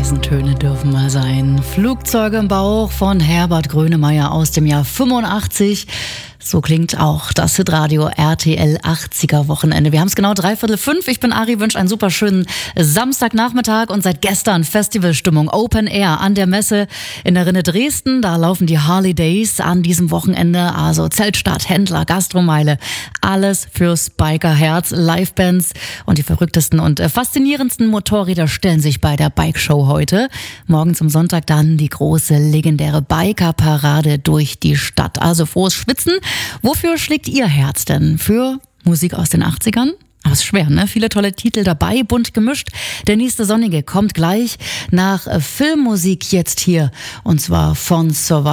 Töne dürfen mal sein. Flugzeuge im Bauch von Herbert Grönemeyer aus dem Jahr 85. So klingt auch das Hitradio RTL 80er Wochenende. Wir haben es genau 3:45. Ich bin Ari, wünsche einen super schönen Samstagnachmittag und seit gestern Festivalstimmung Open Air an der Messe in der Rinne Dresden. Da laufen die Harley Days an diesem Wochenende. Also Zeltstart, Händler, Gastromeile, alles fürs Bikerherz. Livebands und die verrücktesten und faszinierendsten Motorräder stellen sich bei der Bike Show heute. Morgen zum Sonntag dann die große legendäre Biker-Parade durch die Stadt. Also frohes Schwitzen. Wofür schlägt Ihr Herz denn? Für Musik aus den 80ern? Aber es ist schwer, ne? Viele tolle Titel dabei, bunt gemischt. Der nächste Sonnige kommt gleich nach Filmmusik jetzt hier. Und zwar von Survivor.